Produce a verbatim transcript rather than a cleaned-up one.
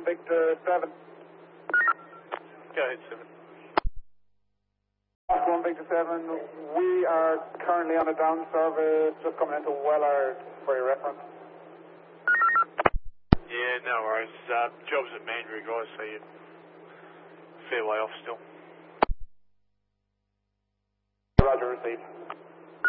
one Victor seven. Go ahead, seven. Oscar one Victor seven, we are currently on a down service just coming into Wellard for your reference. Yeah, no worries. Uh, job's at Mandurah, guys, so you're a fair way off still. Roger, received.